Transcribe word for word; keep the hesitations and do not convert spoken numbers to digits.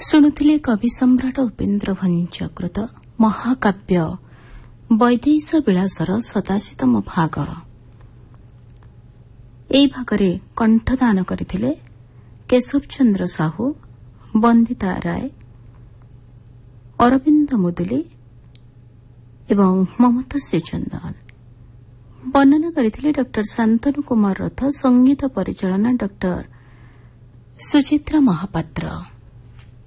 ଶୁଣୁଥିଲେ କବି ସମ୍ରାଟ ଉପେନ୍ଦ୍ର ଭଞ୍ଜ କୃତ ମହାକାବ୍ୟ ବୈଦେଶ ବିଳାସର ସତାଶୀତମ ଭାଗ। ଏହି ଭାଗରେ କଣ୍ଠଦାନ କରିଥିଲେ କେଶବ ଚନ୍ଦ୍ର ସାହୁ, ବନ୍ଦିତା ରାୟ, ଅରବିନ୍ଦ ମୁଦୁଲି ଏବଂ ମମତା ଶ୍ରୀଚନ୍ଦନ। ବର୍ଣ୍ଣନା କରିଥିଲେ ଡକ୍ଟର ଶାନ୍ତନୁ କୁମାର ରଥ, ସଙ୍ଗୀତ ପରିଚାଳନା ଡକ୍ଟର ସୁଚିତ୍ରା ମହାପାତ୍ର।